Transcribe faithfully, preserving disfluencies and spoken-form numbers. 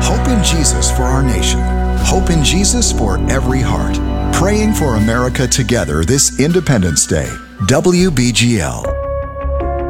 Hope in Jesus for our nation. Hope in Jesus for every heart. Praying for America together this Independence Day. W B G L.